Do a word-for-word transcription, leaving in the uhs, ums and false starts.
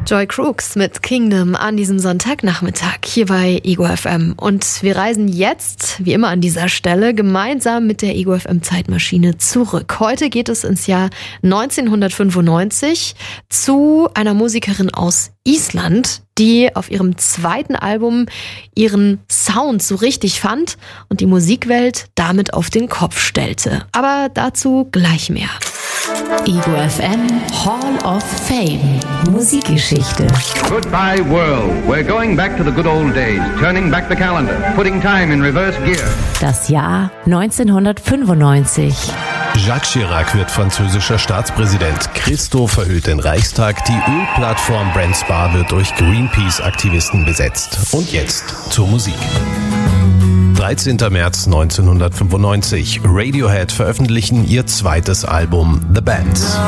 Joy Crooks mit Kingdom an diesem Sonntagnachmittag hier bei Ego F M. Und wir reisen jetzt, wie immer an dieser Stelle, gemeinsam mit der Ego F M Zeitmaschine zurück. Heute geht es ins Jahr neunzehnhundertfünfundneunzig zu einer Musikerin aus Island, die auf ihrem zweiten Album ihren Sound so richtig fand und die Musikwelt damit auf den Kopf stellte. Aber dazu gleich mehr. Ego F M Hall of Fame Musikgeschichte. Goodbye world. We're going back to the good old days, turning back the calendar, putting time in reverse gear. Das Jahr neunzehnhundertfünfundneunzig. Jacques Chirac wird französischer Staatspräsident. Christo verhüllt den Reichstag. Die Ölplattform Brent Spar wird durch Greenpeace-Aktivisten besetzt. Und jetzt zur Musik. dreizehnter März neunzehnhundertfünfundneunzig. Radiohead veröffentlichen ihr zweites Album The Band.